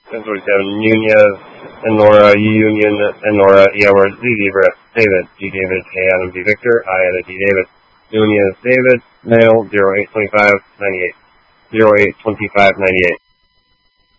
1047, Nunez, and Nora, Union, and Nora, Edward, Z. David, G. David, A. Adam, D. Victor, I. Ada, D. David, Nunez, David, mail 082598, 082598.